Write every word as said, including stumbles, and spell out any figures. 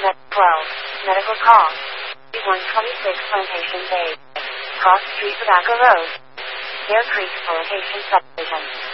Met twelve. Medical call. one twenty-six Plantation Bay. Cross Street Tobacco Road. Bear Creek Location Subdivision.